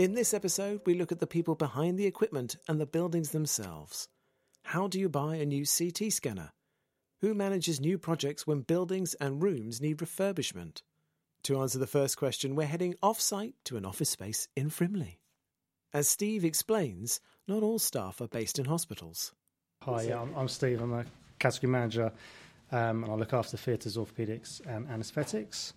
In this episode, we look at the people behind the equipment and the buildings themselves. How do you buy a new CT scanner? Who manages new projects when buildings and rooms need refurbishment? To answer the first question, we're heading off-site to an office space in Frimley. As Steve explains, not all staff are based in hospitals. Hi, I'm Steve. I'm a category manager and I look after theatres, orthopaedics and anaesthetics.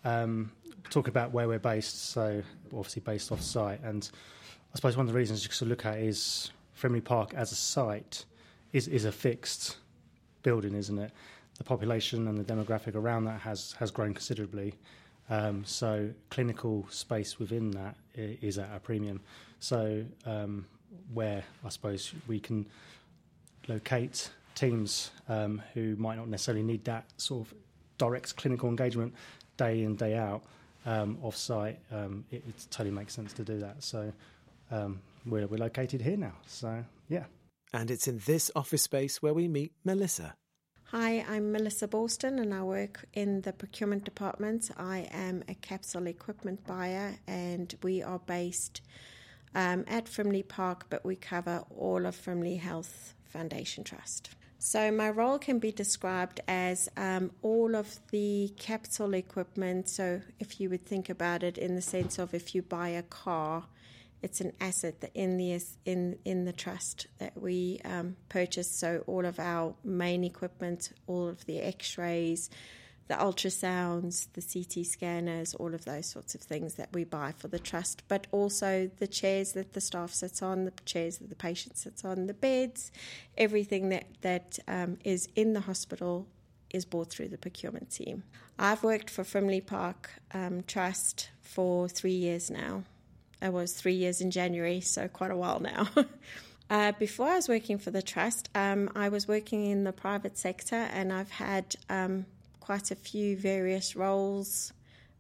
Talk about where we're based, so obviously based off-site. And I suppose one of the reasons to look at is Frimley Park as a site is a fixed building, isn't it? The population and the demographic around that has grown considerably. So clinical space within that is at a premium. So where I suppose we can locate teams who might not necessarily need that sort of direct clinical engagement day in, day out off-site, it totally makes sense to do that. So we're located here now. So, yeah. And it's in this office space where we meet Melissa. Hi, I'm Melissa Borston and I work in the procurement department. I am a capsule equipment buyer and we are based at Frimley Park, but we cover all of Frimley Health Foundation Trust. So my role can be described as all of the capital equipment. So if you would think about it in the sense of if you buy a car, it's an asset that in the trust that we purchase. So all of our main equipment, all of the X-rays, the ultrasounds, the CT scanners, all of those sorts of things that we buy for the trust, but also the chairs that the staff sits on, the chairs that the patient sits on, the beds, everything that is in the hospital is bought through the procurement team. I've worked for Frimley Park Trust for 3 years now. It was 3 years in January, so quite a while now. Before I was working for the trust, I was working in the private sector and I've had quite a few various roles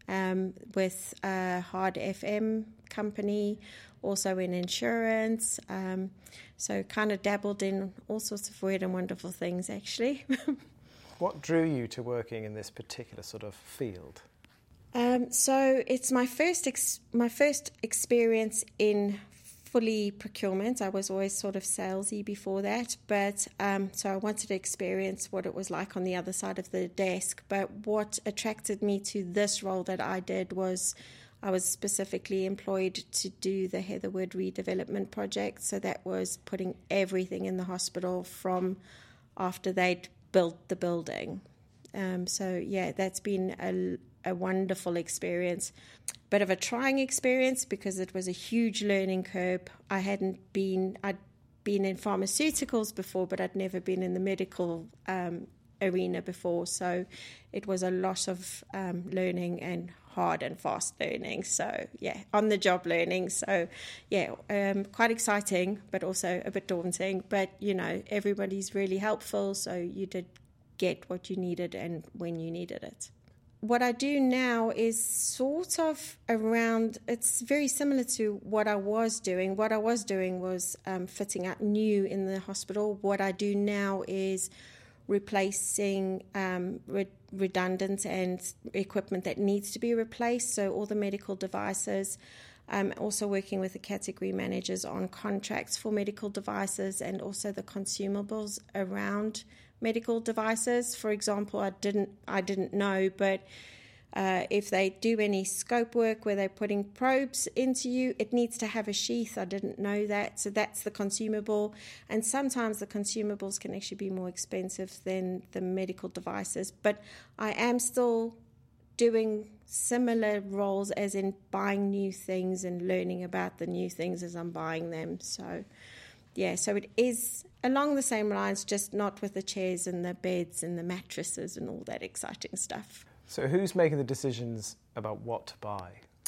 with a Hard FM company, also in insurance. So kind of dabbled in all sorts of weird and wonderful things, actually. What drew you to working in this particular sort of field? So it's my first experience in fully procurement. I was always sort of salesy before that, but so I wanted to experience what it was like on the other side of the desk. But what attracted me to this role that I did was I was specifically employed to do the Heatherwood redevelopment project. So that was putting everything in the hospital from after they'd built the building. So yeah, that's been a wonderful experience. Bit of a trying experience because it was a huge learning curve. I'd been in pharmaceuticals before, but I'd never been in the medical arena before. So it was a lot of learning and hard and fast learning. So yeah, on the job learning. So yeah, quite exciting, but also a bit daunting. But you know, everybody's really helpful. So you did get what you needed and when you needed it. What I do now is sort of it's very similar to what I was doing. What I was doing was fitting out new in the hospital. What I do now is replacing redundant and equipment that needs to be replaced, so all the medical devices. I'm also working with the category managers on contracts for medical devices and also the consumables around medical devices. For example, I didn't know, but if they do any scope work where they're putting probes into you, it needs to have a sheath. I didn't know that. So that's the consumable. And sometimes the consumables can actually be more expensive than the medical devices. But I am still doing similar roles as in buying new things and learning about the new things as I'm buying them. So yeah, so it is along the same lines, just not with the chairs and the beds and the mattresses and all that exciting stuff. So who's making the decisions about what to buy?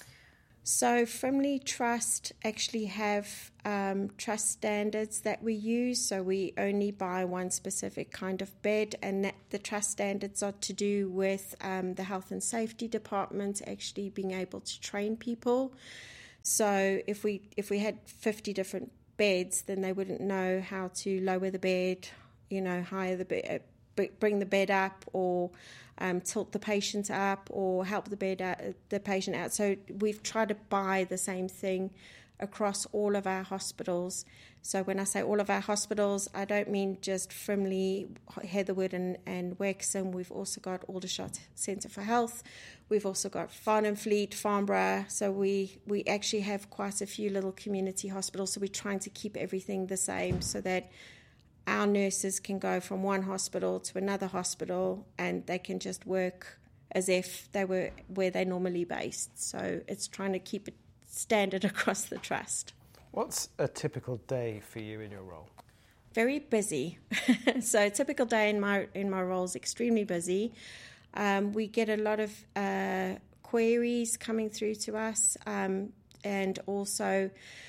So Frimley Trust actually have trust standards that we use. So we only buy one specific kind of bed, and that the trust standards are to do with the health and safety department actually being able to train people. So if we had 50 different beds, then they wouldn't know how to lower the bed, higher the bed, bring the bed up, or tilt the patient up, or help the patient out. So we've tried to buy the same thing across all of our hospitals. So when I say all of our hospitals, I don't mean just Frimley, Heatherwood and Wexham. We've also got Aldershot Centre for Health. We've also got Farnham Fleet, Farnborough. So we actually have quite a few little community hospitals. So we're trying to keep everything the same so that our nurses can go from one hospital to another hospital and they can just work as if they were where they're normally based. So it's trying to keep it standard across the trust. What's a typical day for you in your role? Very busy. So a typical day in my role is extremely busy. We get a lot of queries coming through to us, and also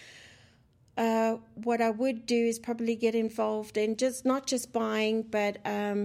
what I would do is probably get involved in not just buying, but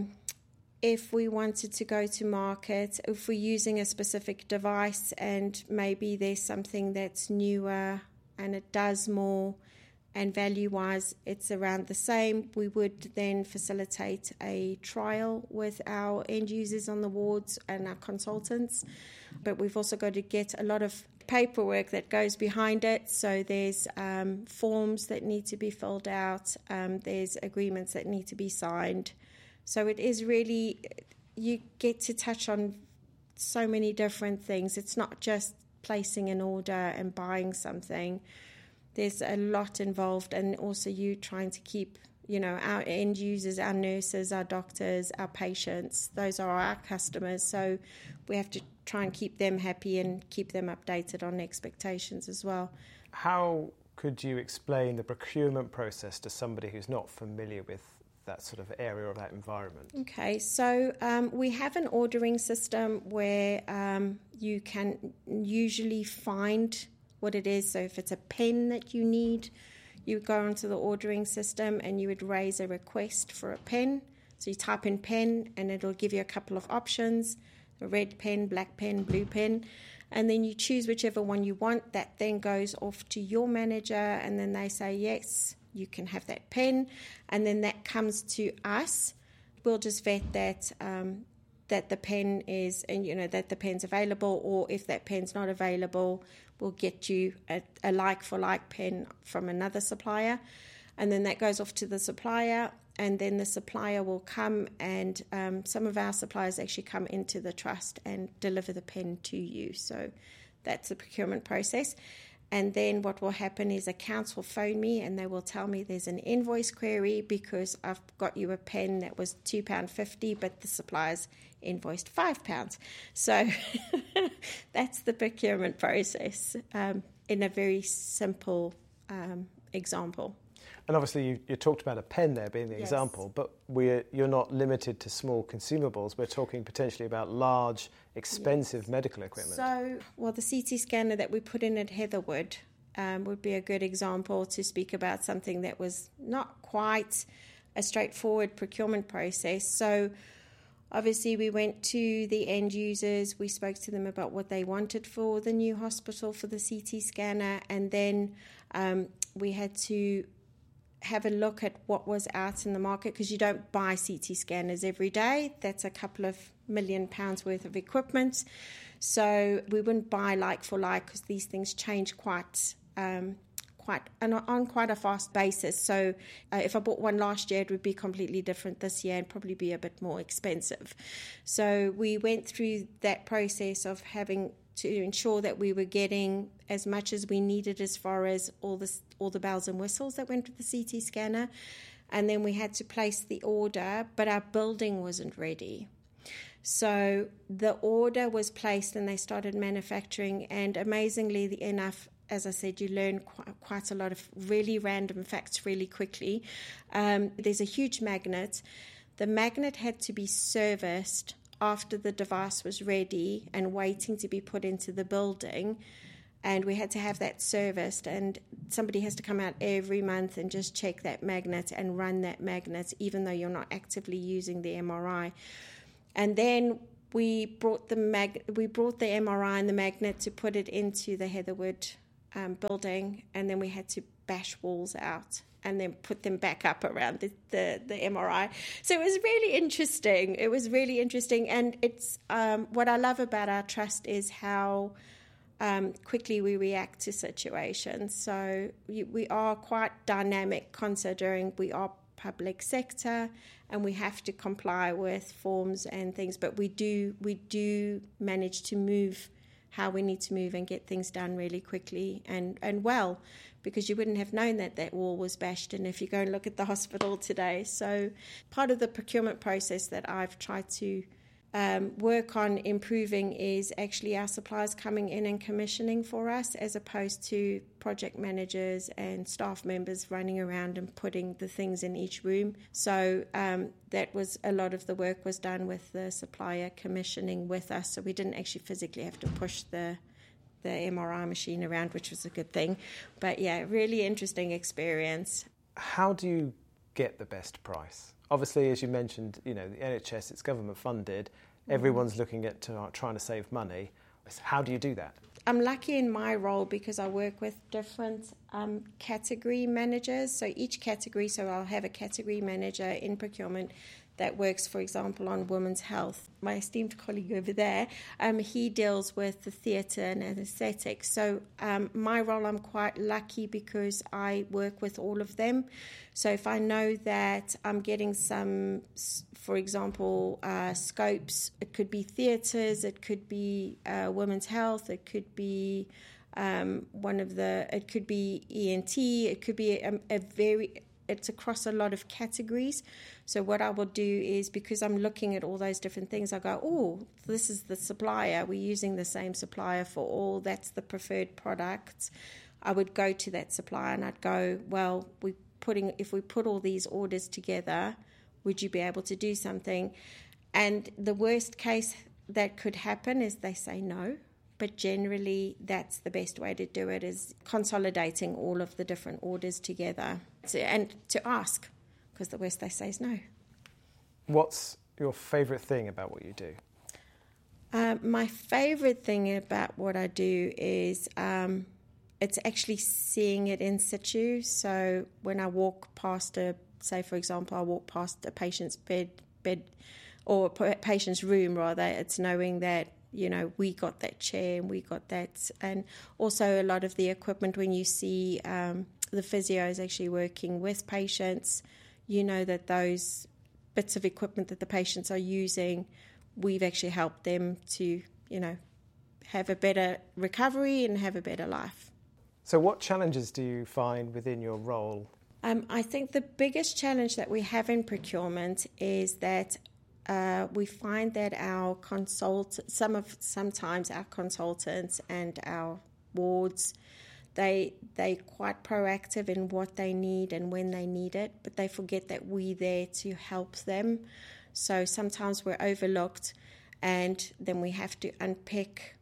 if we wanted to go to market, if we're using a specific device and maybe there's something that's newer and it does more and value-wise it's around the same, we would then facilitate a trial with our end users on the wards and our consultants. But we've also got to get a lot of paperwork that goes behind it. So there's forms that need to be filled out, there's agreements that need to be signed. So it is really, you get to touch on so many different things. It's not just placing an order and buying something. There's a lot involved, and also you trying to keep, our end users, our nurses, our doctors, our patients, those are our customers. So we have to try and keep them happy and keep them updated on expectations as well. How could you explain the procurement process to somebody who's not familiar with that sort of area or that environment? Okay, so we have an ordering system where you can usually find what it is. So if it's a pen that you need, you would go onto the ordering system and you would raise a request for a pen. So you type in pen and it'll give you a couple of options, a red pen, black pen, blue pen, and then you choose whichever one you want. That then goes off to your manager and then they say, yes, you can have that pen, and then that comes to us. We'll just vet that that the pen is, and that the pen's available, or if that pen's not available, we'll get you a like-for-like pen from another supplier, and then that goes off to the supplier, and then the supplier will come and some of our suppliers actually come into the trust and deliver the pen to you. So that's the procurement process. And then what will happen is accounts will phone me and they will tell me there's an invoice query because I've got you a pen that was £2.50, but the supplier's invoiced £5. So that's the procurement process in a very simple example. And obviously you talked about a pen there being the Yes. example, but you're not limited to small consumables. We're talking potentially about large, expensive medical equipment. So, the CT scanner that we put in at Heatherwood would be a good example to speak about something that was not quite a straightforward procurement process. So obviously we went to the end users, we spoke to them about what they wanted for the new hospital for the CT scanner, and then we had to have a look at what was out in the market, because you don't buy CT scanners every day. That's a couple of £1 million worth of equipment. So we wouldn't buy like for like, because these things change on quite a fast basis. So if I bought one last year, it would be completely different this year and probably be a bit more expensive. So we went through that process of having to ensure that we were getting as much as we needed as far as all the bells and whistles that went with the CT scanner. And then we had to place the order, but our building wasn't ready. So the order was placed and they started manufacturing, and amazingly enough, as I said, you learn quite a lot of really random facts really quickly. There's a huge magnet. The magnet had to be serviced after the device was ready and waiting to be put into the building, and we had to have that serviced, and somebody has to come out every month and just check that magnet and run that magnet even though you're not actively using the MRI. And then we brought the MRI and the magnet to put it into the Heatherwood building, and then we had to bash walls out and then put them back up around the MRI. So it was really interesting. And it's what I love about our trust is how quickly we react to situations. So we are quite dynamic, considering we are public sector and we have to comply with forms and things, but we do manage to move how we need to move and get things done really quickly and well, because you wouldn't have known that wall was bashed in if you go and look at the hospital today. So part of the procurement process that I've tried to work on improving is actually our suppliers coming in and commissioning for us, as opposed to project managers and staff members running around and putting the things in each room. So that was a lot of the work was done with the supplier commissioning with us, so we didn't actually physically have to push the MRI machine around, which was a good thing. But yeah, really interesting experience. How do you get the best price? Obviously, as you mentioned, the NHS, it's government funded. Everyone's looking at trying to save money. How do you do that? I'm lucky in my role because I work with different category managers. So each category, so I'll have a category manager in procurement that works, for example, on women's health. My esteemed colleague over there, he deals with the theatre and aesthetics. So my role, I'm quite lucky because I work with all of them. So if I know that I'm getting some, for example, scopes, it could be theatres, it could be women's health, it could be it could be ENT, it could be it's across a lot of categories. So what I will do is, because I'm looking at all those different things, I go, oh, this is the supplier. We're using the same supplier for all. That's the preferred product. I would go to that supplier and I'd go, well, if we put all these orders together, would you be able to do something? And the worst case that could happen is they say no. But generally, that's the best way to do it, is consolidating all of the different orders together and to ask, because the worst they say is no. What's your favourite thing about what you do? My favourite thing about what I do is it's actually seeing it in situ. So when I walk past say for example, I walk past a patient's bed or a patient's room rather, it's knowing that, we got that chair and we got that. And also a lot of the equipment, when you see the physios actually working with patients, that those bits of equipment that the patients are using, we've actually helped them to, have a better recovery and have a better life. So what challenges do you find within your role? I think the biggest challenge that we have in procurement is that we find that sometimes our consultants and our wards, they quite proactive in what they need and when they need it, but they forget that we're there to help them. So sometimes we're overlooked, and then we have to unpick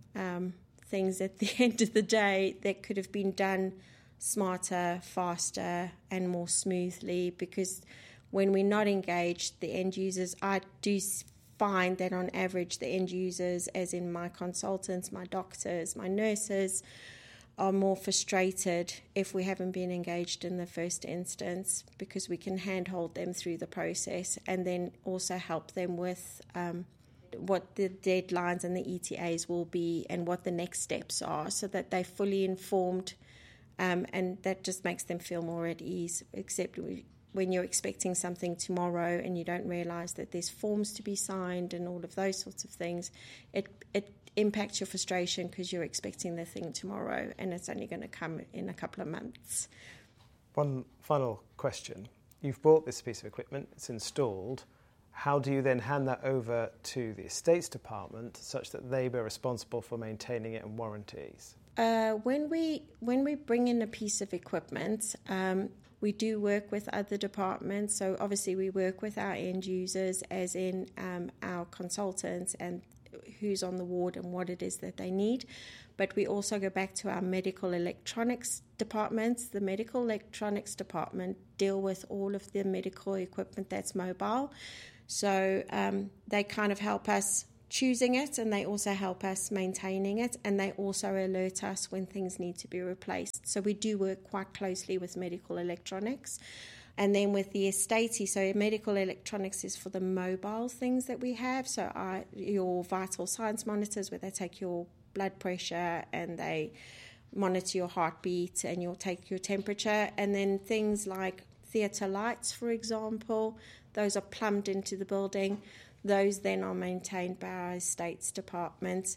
things at the end of the day that could have been done smarter, faster, and more smoothly, because when we're not engaged, the end users, I do find that on average the end users, as in my consultants, my doctors, my nurses, are more frustrated if we haven't been engaged in the first instance, because we can handhold them through the process and then also help them with what the deadlines and the ETAs will be and what the next steps are, so that they're fully informed, and that just makes them feel more at ease. Except when you're expecting something tomorrow and you don't realise that there's forms to be signed and all of those sorts of things, it impacts your frustration because you're expecting the thing tomorrow and it's only going to come in a couple of months. One final question. You've bought this piece of equipment, it's installed. How do you then hand that over to the estates department such that they be responsible for maintaining it and warranties? When we bring in a piece of equipment, we do work with other departments. So obviously we work with our end users, as in our consultants and who's on the ward and what it is that they need. But we also go back to our medical electronics departments. The medical electronics department deal with all of the medical equipment that's mobile. So they kind of help us choosing it, and they also help us maintaining it, and they also alert us when things need to be replaced. So we do work quite closely with medical electronics. And then with the estatey, so medical electronics is for the mobile things that we have. So your vital signs monitors, where they take your blood pressure and they monitor your heartbeat and you'll take your temperature. And then things like theatre lights, for example, those are plumbed into the building. Those then are maintained by our estates department.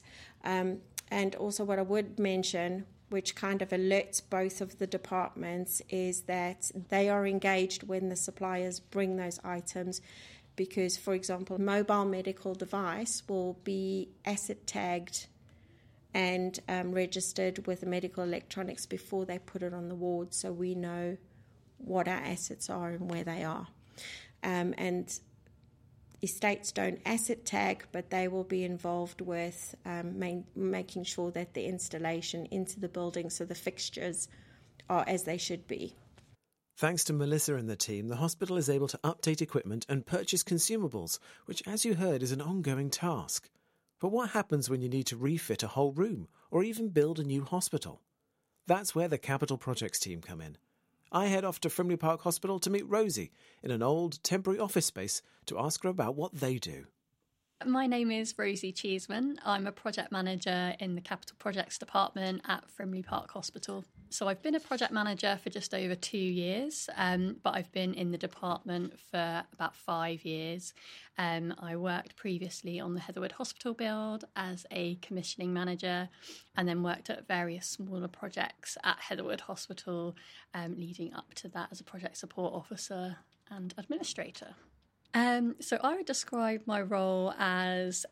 And also what I would mention, which kind of alerts both of the departments, is that they are engaged when the suppliers bring those items, because, for example, a mobile medical device will be asset tagged and registered with the medical electronics before they put it on the ward, so we know what our assets are and where they are. And estates don't asset tag, but they will be involved with making sure that the installation into the building, so the fixtures are as they should be. Thanks to Melissa and the team, the hospital is able to update equipment and purchase consumables, which, as you heard, is an ongoing task. But what happens when you need to refit a whole room or even build a new hospital? That's where the capital projects team come in. I head off to Frimley Park Hospital to meet Rosie in an old temporary office space to ask her about what they do. My name is Rosie Cheeseman. I'm a project manager in the Capital Projects Department at Frimley Park Hospital. So I've been a project manager for just over 2 years, but I've been in the department for about 5 years. I worked previously on the Heatherwood Hospital build as a commissioning manager, and then worked at various smaller projects at Heatherwood Hospital, leading up to that as a project support officer and administrator. So I would describe my role as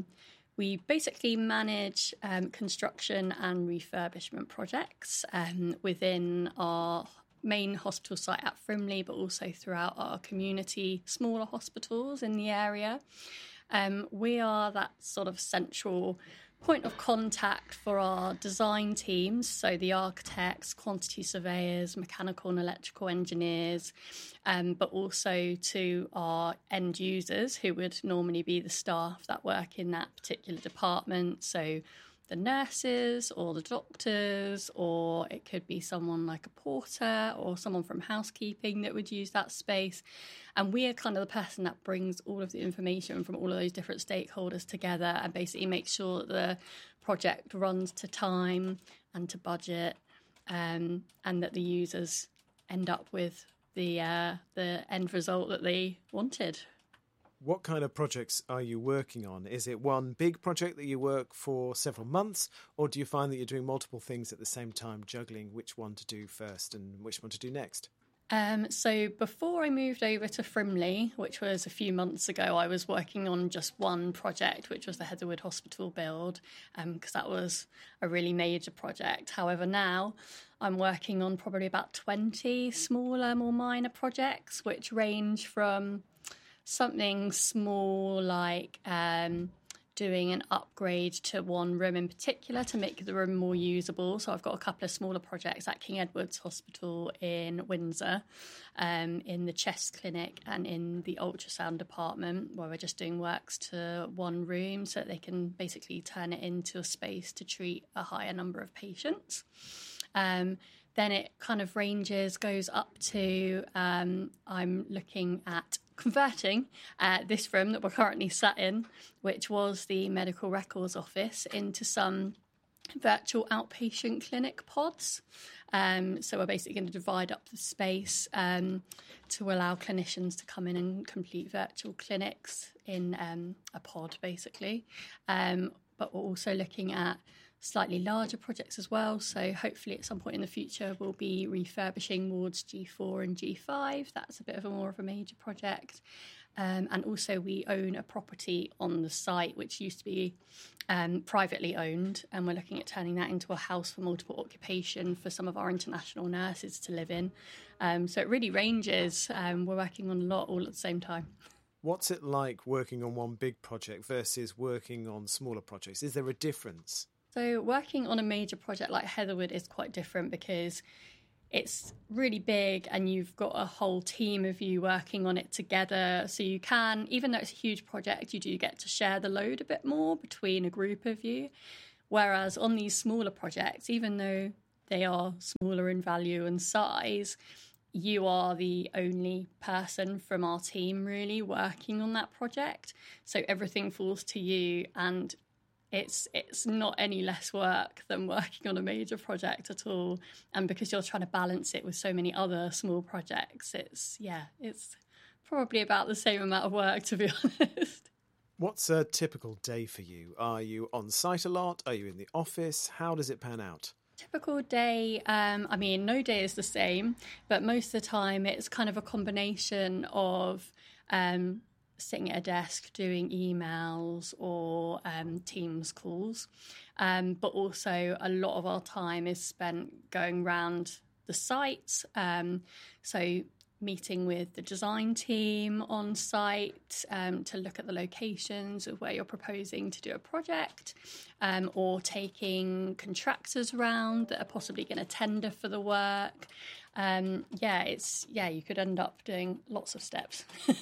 we basically manage construction and refurbishment projects within our main hospital site at Frimley, but also throughout our community, smaller hospitals in the area. We are that sort of central point of contact for our design teams, so the architects, quantity surveyors, mechanical and electrical engineers, but also to our end users, who would normally be the staff that work in that particular department, so the nurses or the doctors, or it could be someone like a porter or someone from housekeeping that would use that space. And we are kind of the person that brings all of the information from all of those different stakeholders together and basically makes sure that the project runs to time and to budget, and that the users end up with the end result that they wanted. What kind of projects are you working on? Is it one big project that you work for several months, or do you find that you're doing multiple things at the same time, juggling which one to do first and which one to do next? So before I moved over to Frimley, which was a few months ago, I was working on just one project, which was the Heatherwood Hospital build, because that was a really major project. However, now I'm working on probably about 20 smaller, more minor projects, which range from something small like doing an upgrade to one room in particular to make the room more usable. So I've got a couple of smaller projects at King Edward's Hospital in Windsor, in the chest clinic and in the ultrasound department, where we're just doing works to one room so that they can basically turn it into a space to treat a higher number of patients. Then it kind of goes up to I'm looking at converting this room that we're currently sat in, which was the medical records office, into some virtual outpatient clinic pods. So we're basically going to divide up the space to allow clinicians to come in and complete virtual clinics in a pod, basically. But we're also looking at slightly larger projects as well. So hopefully at some point in the future, we'll be refurbishing wards G4 and G5. That's a bit of a more of a major project. And also we own a property on the site, which used to be privately owned. And we're looking at turning that into a house for multiple occupation for some of our international nurses to live in. So it really ranges. We're working on a lot all at the same time. What's it like working on one big project versus working on smaller projects? Is there a difference? So working on a major project like Heatherwood is quite different because it's really big and you've got a whole team of you working on it together. So you can, even though it's a huge project, you do get to share the load a bit more between a group of you. Whereas on these smaller projects, even though they are smaller in value and size, you are the only person from our team really working on that project. So everything falls to you, and it's not any less work than working on a major project at all. And because you're trying to balance it with so many other small projects, it's probably about the same amount of work, to be honest. What's a typical day for you? Are you on site a lot? Are you in the office? How does it pan out? Typical day, no day is the same, but most of the time it's kind of a combination of sitting at a desk doing emails or Teams calls, but also a lot of our time is spent going around the site, so meeting with the design team on site to look at the locations of where you're proposing to do a project, or taking contractors around that are possibly going to tender for the work. You could end up doing lots of steps.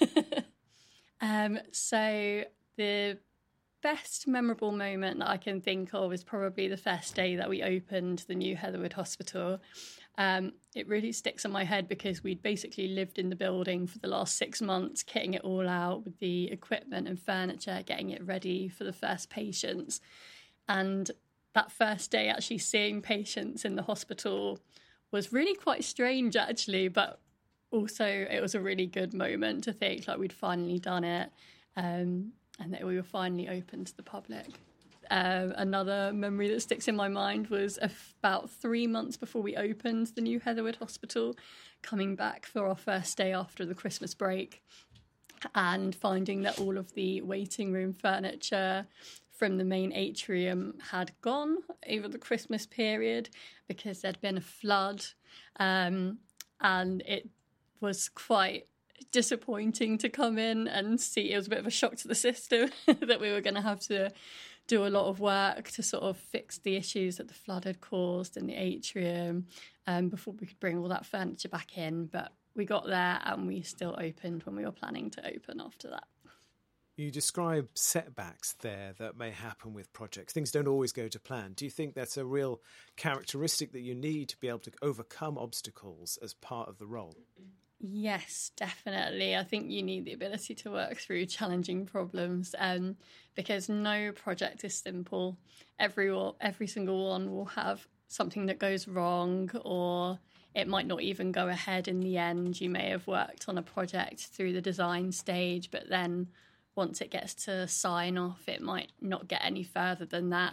So the best memorable moment that I can think of is probably the first day that we opened the new Heatherwood Hospital. It really sticks in my head because we'd basically lived in the building for the last 6 months, kitting it all out with the equipment and furniture, getting it ready for the first patients. And that first day, actually seeing patients in the hospital was really quite strange, actually, but also it was a really good moment to think like we'd finally done it, and that we were finally open to the public. Another memory that sticks in my mind was about 3 months before we opened the new Heatherwood Hospital, coming back for our first day after the Christmas break and finding that all of the waiting room furniture from the main atrium had gone over the Christmas period because there'd been a flood, and it was quite disappointing to come in and see. It was a bit of a shock to the system that we were going to have to do a lot of work to sort of fix the issues that the flood had caused in the atrium before we could bring all that furniture back in. But we got there and we still opened when we were planning to open after that. You describe setbacks there that may happen with projects. Things don't always go to plan. Do you think that's a real characteristic that you need to be able to overcome obstacles as part of the role? Yes, definitely. I think you need the ability to work through challenging problems, because no project is simple. Every single one will have something that goes wrong, or it might not even go ahead in the end. You may have worked on a project through the design stage, but then once it gets to sign off, it might not get any further than that.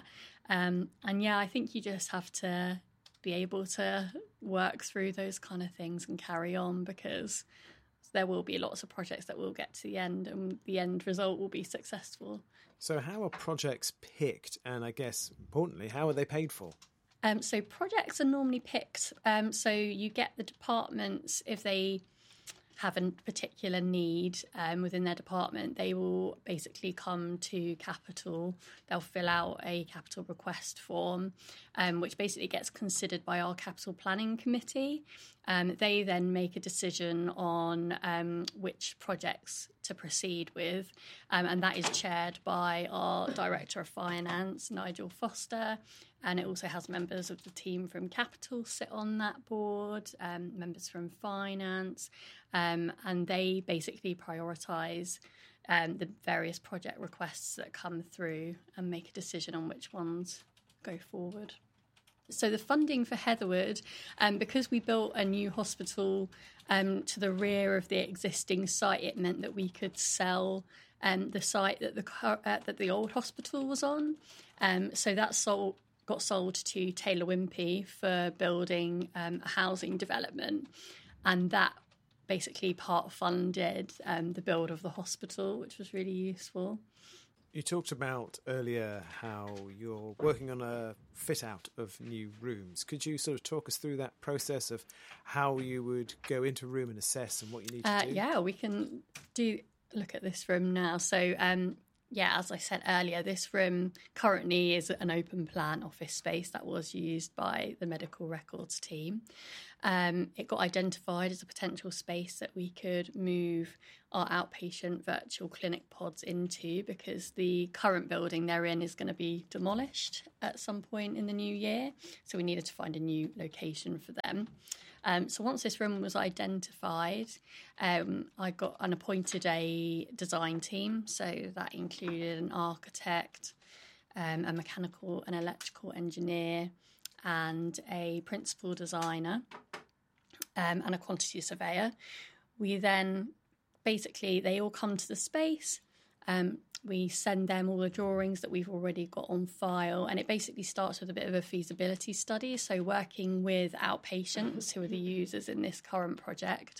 I think you just have to be able to work through those kind of things and carry on, because there will be lots of projects that will get to the end and the end result will be successful. So how are projects picked, and I guess importantly, how are they paid for? So projects are normally picked. So you get the departments, if they have a particular need within their department, they will basically come to Capital. They'll fill out a capital request form, which basically gets considered by our capital planning committee. They then make a decision on which projects to proceed with, and that is chaired by our Director of Finance, Nigel Foster, and it also has members of the team from Capital sit on that board, members from Finance, and they basically prioritise the various project requests that come through and make a decision on which ones go forward. So the funding for Heatherwood, because we built a new hospital to the rear of the existing site, it meant that we could sell the site that the old hospital was on. So that got sold to Taylor Wimpey for building a housing development, and that basically part funded the build of the hospital, which was really useful. You talked about earlier how you're working on a fit out of new rooms. Could you sort of talk us through that process of how you would go into a room and assess and what you need to do? Yeah, we can look at this room now. So, as I said earlier, this room currently is an open plan office space that was used by the medical records team. It got identified as a potential space that we could move our outpatient virtual clinic pods into, because the current building they're in is going to be demolished at some point in the new year. So we needed to find a new location for them. So once this room was identified, I got appointed a design team. So that included an architect, a mechanical and electrical engineer, and a principal designer, and a quantity surveyor. We then, basically, they all come to the space. We send them all the drawings that we've already got on file, and it basically starts with a bit of a feasibility study, so working with outpatients, who are the users in this current project,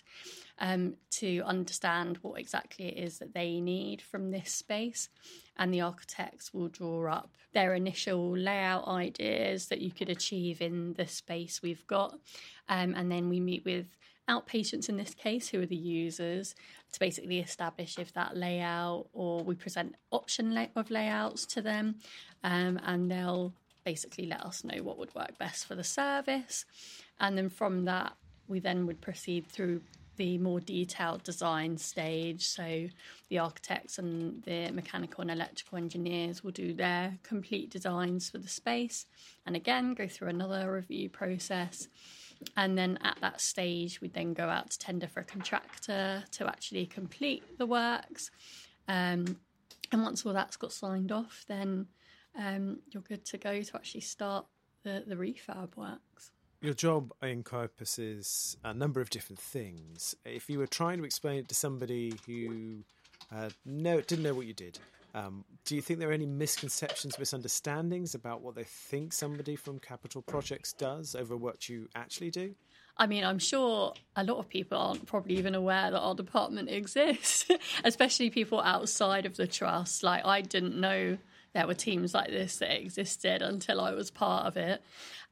to understand what exactly it is that they need from this space. And the architects will draw up their initial layout ideas that you could achieve in the space we've got. And then we meet with outpatients in this case, who are the users, to basically establish if that layout, or we present option of layouts to them, and they'll basically let us know what would work best for the service. And then from that, we then would proceed through the more detailed design stage. So the architects and the mechanical and electrical engineers will do their complete designs for the space, and again go through another review process. And then at that stage, we then go out to tender for a contractor to actually complete the works. And once all that's got signed off, then you're good to go to actually start the refurb works. Your job encompasses a number of different things. If you were trying to explain it to somebody who didn't know what you did, do you think there are any misconceptions, misunderstandings about what they think somebody from Capital Projects does over what you actually do? I mean, I'm sure a lot of people aren't probably even aware that our department exists, especially people outside of the trust. Like, I didn't know there were teams like this that existed until I was part of it.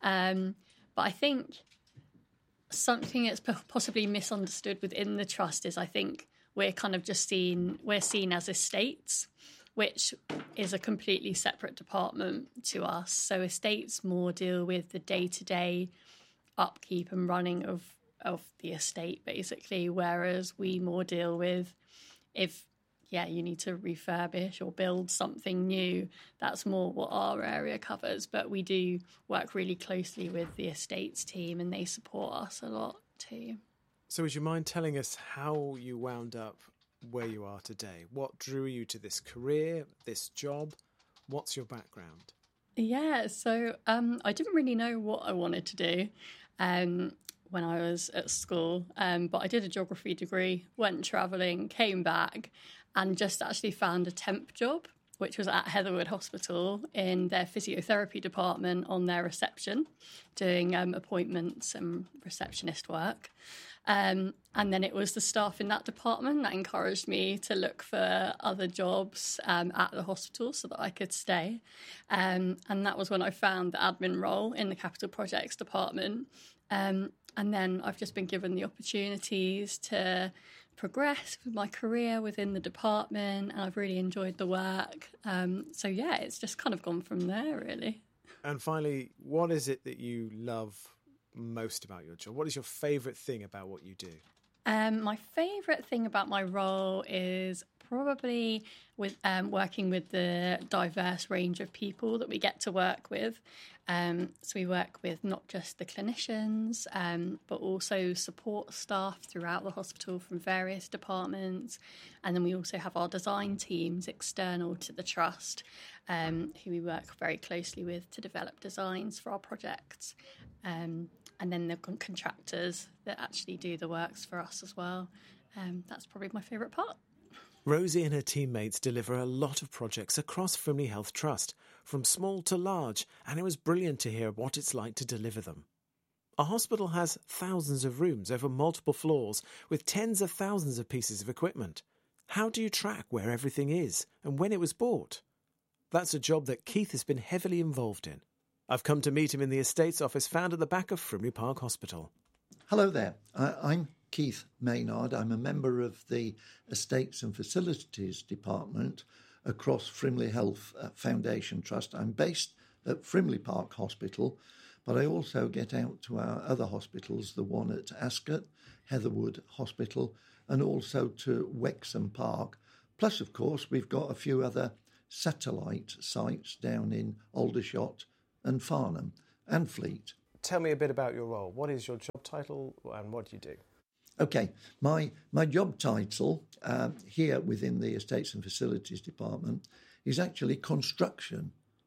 But I think something that's possibly misunderstood within the trust is, I think we're kind of just seen as estates, which is a completely separate department to us. So estates more deal with the day-to-day upkeep and running of the estate, basically, whereas we more deal with if you need to refurbish or build something new. That's more what our area covers. But we do work really closely with the estates team, and they support us a lot too. So would you mind telling us how you wound up where you are today? What drew you to this career, this job? What's your background? Yeah, so I didn't really know what I wanted to do when I was at school, but I did a geography degree, went travelling, came back, and just actually found a temp job, which was at Heatherwood Hospital in their physiotherapy department on their reception, doing appointments and receptionist work. And then it was the staff in that department that encouraged me to look for other jobs at the hospital so that I could stay. And that was when I found the admin role in the Capital Projects department. And then I've just been given the opportunities to progress with my career within the department, and I've really enjoyed the work. So yeah, it's just kind of gone from there, really. And finally, what is it that you love most about your job? What is your favourite thing about what you do? My favourite thing about my role is probably with working with the diverse range of people that we get to work with. So we work with not just the clinicians, but also support staff throughout the hospital from various departments. And then we also have our design teams external to the trust, who we work very closely with to develop designs for our projects. And then the contractors that actually do the works for us as well. That's probably my favourite part. Rosie and her teammates deliver a lot of projects across Frimley Health Trust, from small to large, and it was brilliant to hear what it's like to deliver them. Our hospital has thousands of rooms over multiple floors with tens of thousands of pieces of equipment. How do you track where everything is and when it was bought? That's a job that Keith has been heavily involved in. I've come to meet him in the estates office found at the back of Frimley Park Hospital. Hello there. I'm Keith Maynard. I'm a member of the Estates and Facilities Department across Frimley Health Foundation Trust. I'm based at Frimley Park Hospital, but I also get out to our other hospitals, the one at Ascot, Heatherwood Hospital, and also to Wexham Park. Plus, of course, we've got a few other satellite sites down in Aldershot and Farnham and Fleet. Tell me a bit about your role. What is your job title and what do you do? Okay, my job title here within the Estates and Facilities Department is actually construction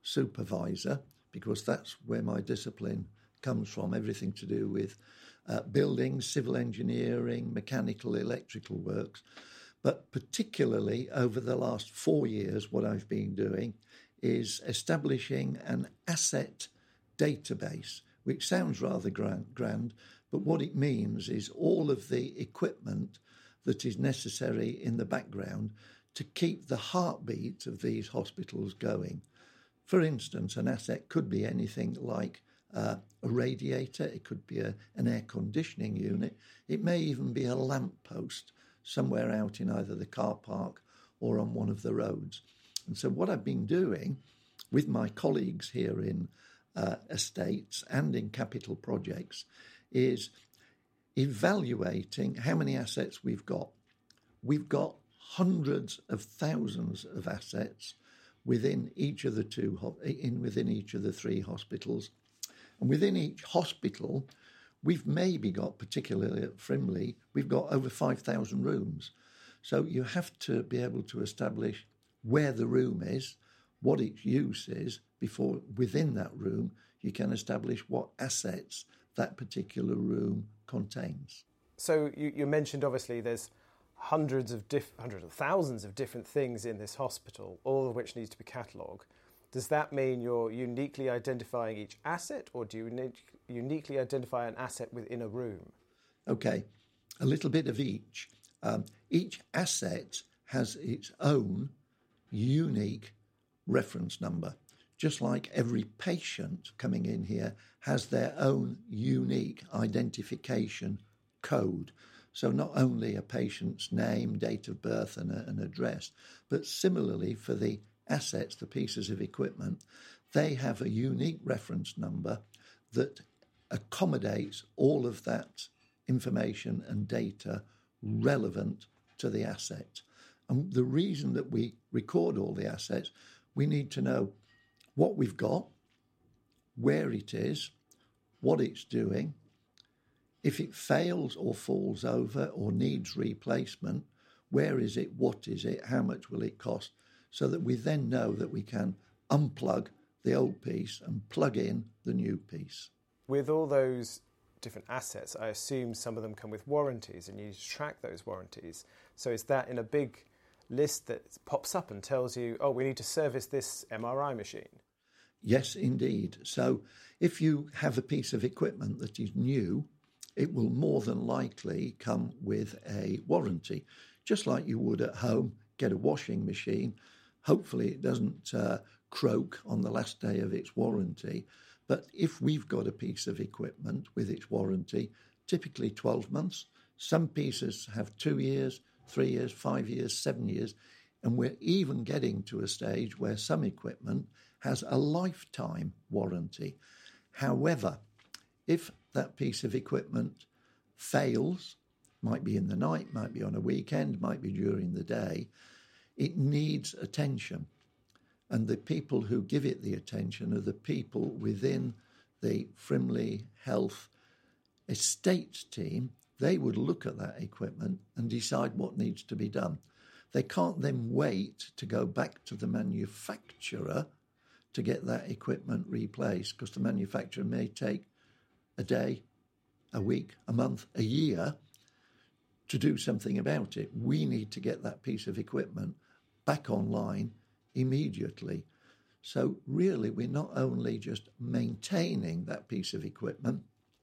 supervisor, because that's where my discipline comes from, everything to do with buildings, civil engineering, mechanical, electrical works. But particularly over the last 4 years, what I've been doing is establishing an asset database, which sounds rather grand, but what it means is all of the equipment that is necessary in the background to keep the heartbeat of these hospitals going. For instance, an asset could be anything like a radiator, it could be an air conditioning unit, it may even be a lamp post somewhere out in either the car park or on one of the roads. And so what I've been doing with my colleagues here in estates and in capital projects is evaluating how many assets we've got. We've got hundreds of thousands of assets within each of the within each of the 3 hospitals. And within each hospital, we've maybe got, particularly at Frimley, we've got over 5,000 rooms. So you have to be able to establish where the room is, what its use is, before within that room you can establish what assets that particular room contains. So you mentioned, obviously, there's hundreds of thousands of different things in this hospital, all of which needs to be catalogued. Does that mean you're uniquely identifying each asset, or do you uniquely identify an asset within a room? Okay, a little bit of each. Each asset has its own unique reference number, just like every patient coming in here has their own unique identification code. So not only a patient's name, date of birth and an address, but similarly for the assets, the pieces of equipment, they have a unique reference number that accommodates all of that information and data relevant to the asset. And the reason that we record all the assets, we need to know what we've got, where it is, what it's doing. If it fails or falls over or needs replacement, where is it, what is it, how much will it cost, so that we then know that we can unplug the old piece and plug in the new piece. With all those different assets, I assume some of them come with warranties and you need to track those warranties. So is that in a big list that pops up and tells you, oh, we need to service this MRI machine? Yes, indeed. So if you have a piece of equipment that is new, it will more than likely come with a warranty, just like you would at home get a washing machine. Hopefully it doesn't croak on the last day of its warranty. But if we've got a piece of equipment with its warranty, typically 12 months, some pieces have 2 years, 3 years, 5 years, 7 years, and we're even getting to a stage where some equipment has a lifetime warranty. However, if that piece of equipment fails, might be in the night, might be on a weekend, might be during the day, it needs attention. And the people who give it the attention are the people within the Frimley Health estate team. They would look at that equipment and decide what needs to be done. They can't then wait to go back to the manufacturer to get that equipment replaced, because the manufacturer may take a day, a week, a month, a year to do something about it. We need to get that piece of equipment back online immediately. So really, we're not only just maintaining that piece of equipment.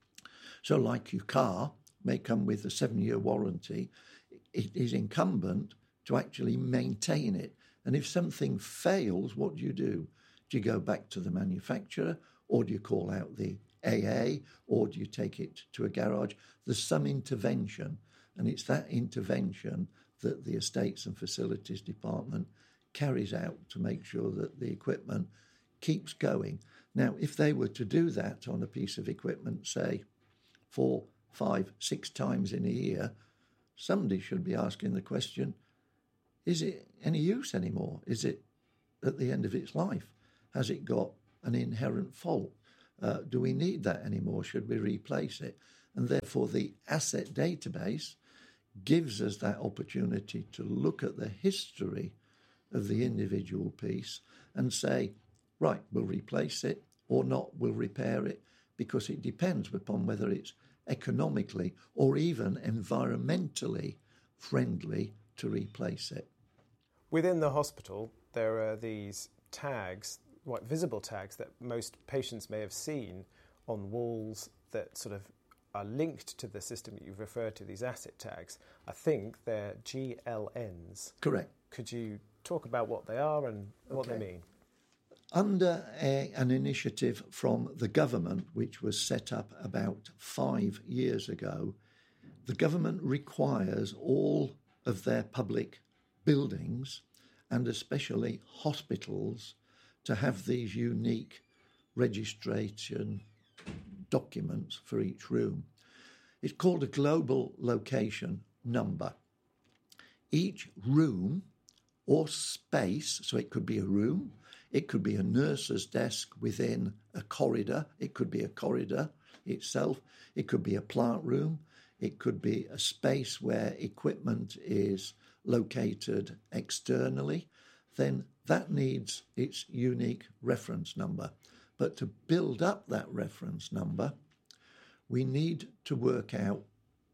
So like your car may come with a 7-year warranty, it is incumbent to actually maintain it. And if something fails, what do? Do you go back to the manufacturer, or do you call out the AA, or do you take it to a garage? There's some intervention, and it's that intervention that the Estates and Facilities Department carries out to make sure that the equipment keeps going. Now, if they were to do that on a piece of equipment, say 4, 5, 6 times in a year, somebody should be asking the question, is it any use anymore? Is it at the end of its life? Has it got an inherent fault? Do we need that anymore? Should we replace it? And therefore, the asset database gives us that opportunity to look at the history of the individual piece and say, right, we'll replace it, or not, we'll repair it, because it depends upon whether it's economically or even environmentally friendly to replace it. Within the hospital, there are these tags, visible tags that most patients may have seen on walls that sort of are linked to the system that you've referred to, these asset tags. I think they're GLNs. Correct. Could you talk about what they are and what they mean? Under an initiative from the government, which was set up about 5 years ago, the government requires all of their public buildings, and especially hospitals, to have these unique registration documents for each room. It's called a global location number. Each room or space, so it could be a room, it could be a nurse's desk within a corridor, it could be a corridor itself, it could be a plant room, it could be a space where equipment is located externally, then that needs its unique reference number. But to build up that reference number, we need to work out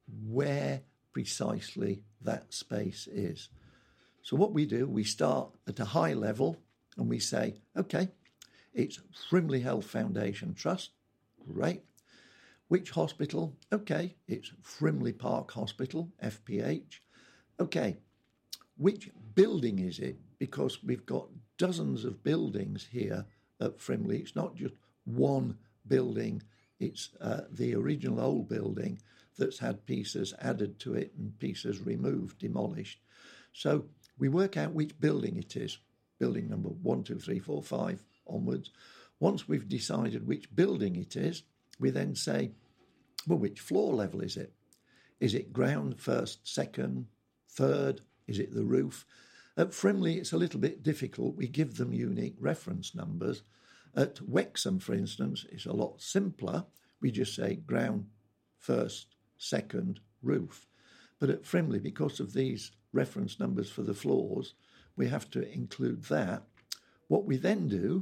where precisely that space is. So what we do, we start at a high level and we say, okay, it's Frimley Health Foundation Trust, great. Which hospital? Okay, it's Frimley Park Hospital, FPH. Okay, which building is it? Because we've got dozens of buildings here at Frimley. It's not just one building, it's the original old building that's had pieces added to it and pieces removed, demolished. So we work out which building it is, building number 1, 2, 3, 4, 5 onwards. Once we've decided which building it is, we then say, well, which floor level is it? Is it ground, first, second, third? Is it the roof? At Frimley, it's a little bit difficult. We give them unique reference numbers. At Wexham, for instance, it's a lot simpler. We just say ground, first, second, roof. But at Frimley, because of these reference numbers for the floors, we have to include that. What we then do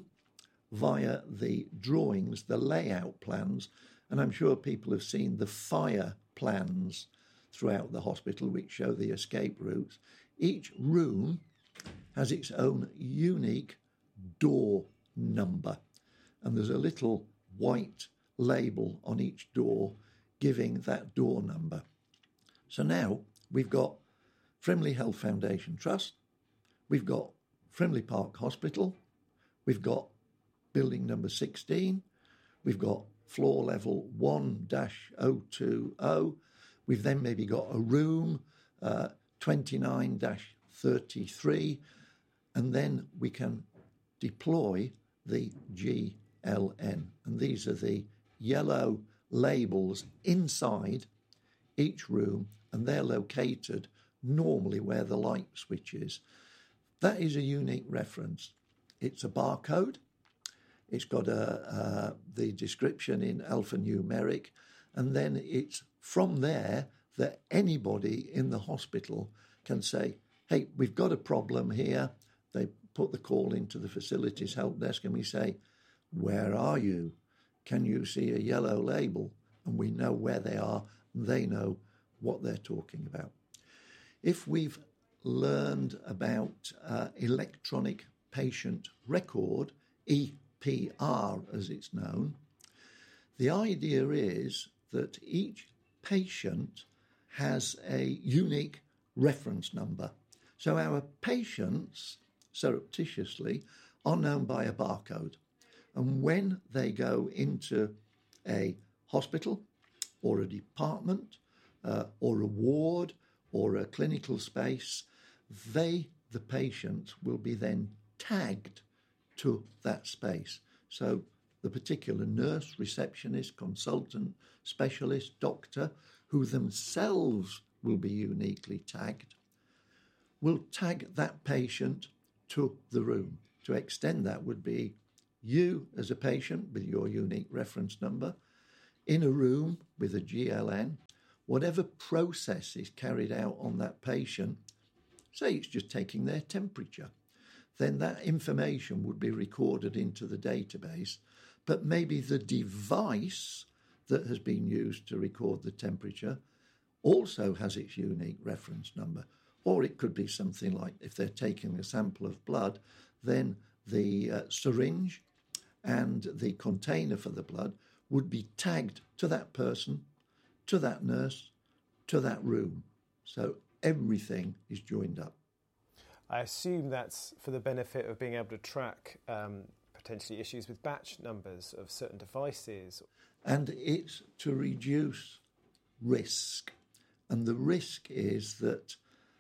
via the drawings, the layout plans, and I'm sure people have seen the fire plans throughout the hospital which show the escape routes. Each room has its own unique door number, and there's a little white label on each door giving that door number. So now we've got Frimley Health Foundation Trust, we've got Frimley Park Hospital, we've got building number 16, we've got floor level 1-020, we've then maybe got a room 29-33, and then we can deploy the GLN. And these are the yellow labels inside each room, and they're located normally where the light switch is. That is a unique reference. It's a barcode. It's got the description in alphanumeric, and then it's from there that anybody in the hospital can say, hey, we've got a problem here. They put the call into the facilities help desk and we say, where are you? Can you see a yellow label? And we know where they are and they know what they're talking about. If we've learned about electronic patient record, EPR as it's known, the idea is that each patient has a unique reference number. So our patients, surreptitiously, are known by a barcode. And when they go into a hospital or a department or a ward or a clinical space, the patient will be then tagged to that space. So the particular nurse, receptionist, consultant, specialist, doctor, who themselves will be uniquely tagged, will tag that patient to the room. To extend that would be you as a patient with your unique reference number in a room with a GLN, whatever process is carried out on that patient, say it's just taking their temperature, then that information would be recorded into the database, but maybe the device that has been used to record the temperature also has its unique reference number. Or it could be something like, if they're taking a sample of blood, then the syringe and the container for the blood would be tagged to that person, to that nurse, to that room. So everything is joined up. I assume that's for the benefit of being able to track potentially issues with batch numbers of certain devices. And it's to reduce risk. And the risk is that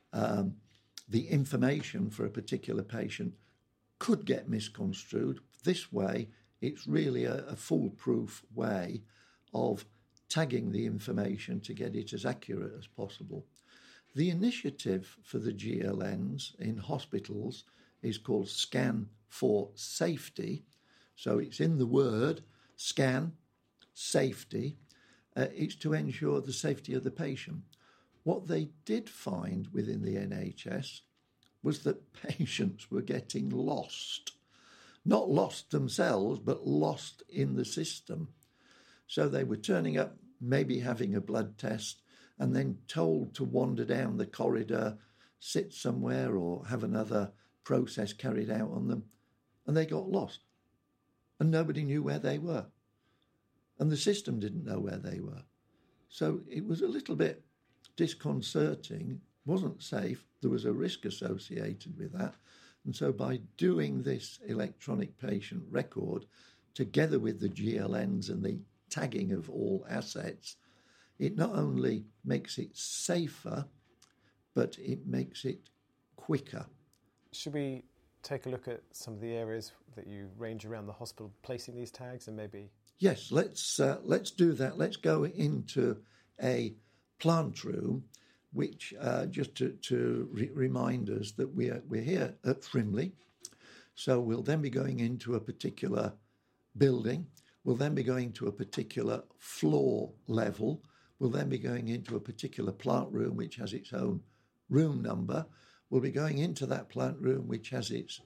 the information for a particular patient could get misconstrued. This way, it's really a foolproof way of tagging the information to get it as accurate as possible. The initiative for the GLNs in hospitals is called Scan for Safety. So it's in the word, scan, safety. It's to ensure the safety of the patient. What they did find within the NHS was that patients were getting lost. Not lost themselves, but lost in the system. So they were turning up, maybe having a blood test, and then told to wander down the corridor, sit somewhere, or have another process carried out on them. And they got lost. And nobody knew where they were. And the system didn't know where they were. So it was a little bit disconcerting, wasn't safe. There was a risk associated with that. And so by doing this electronic patient record, together with the GLNs and the tagging of all assets, it not only makes it safer, but it makes it quicker. Should we take a look at some of the areas that you range around the hospital placing these tags and maybe... Yes, let's do that. Let's go into a plant room, which just to remind us that we're here at Frimley. So we'll then be going into a particular building. We'll then be going to a particular floor level. We'll then be going into a particular plant room, which has its own room number. We'll be going into that plant room, which has its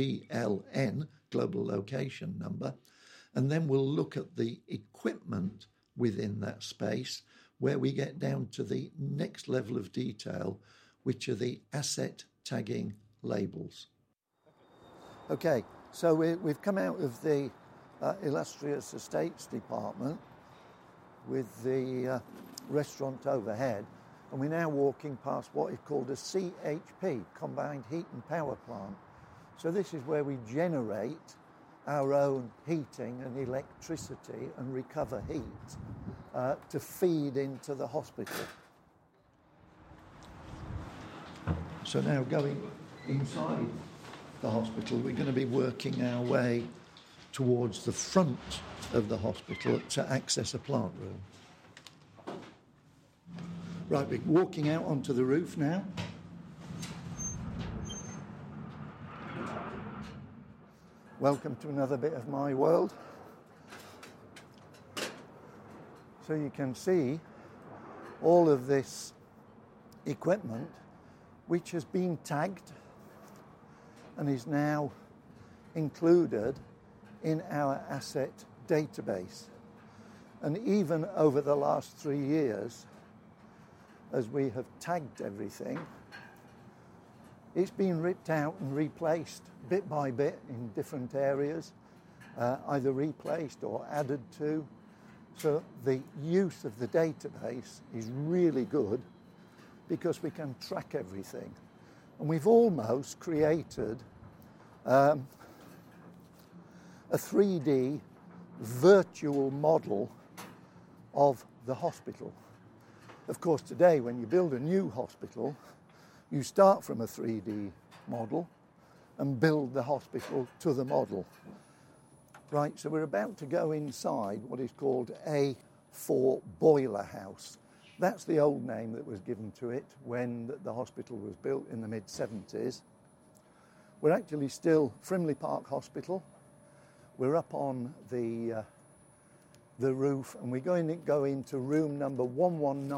GLN, global location number. And then we'll look at the equipment within that space, where we get down to the next level of detail, which are the asset tagging labels. Okay, so we've come out of the illustrious estates department with the restaurant overhead, and we're now walking past what is called a CHP, Combined Heat and Power Plant. So this is where we generate our own heating and electricity and recover heat to feed into the hospital. So now going inside the hospital, we're going to be working our way towards the front of the hospital to access a plant room. Right, we're walking out onto the roof now. Welcome to another bit of my world. So you can see all of this equipment which has been tagged and is now included in our asset database. And even over the last 3 years, as we have tagged everything, it's been ripped out and replaced bit by bit in different areas, either replaced or added to. So the use of the database is really good because we can track everything. And we've almost created a 3D virtual model of the hospital. Of course, today when you build a new hospital, you start from a 3D model and build the hospital to the model. Right, so we're about to go inside what is called A4 Boiler House. That's the old name that was given to it when the hospital was built in the mid-70s. We're actually still Frimley Park Hospital. We're up on the roof, and we're going to go into room number 119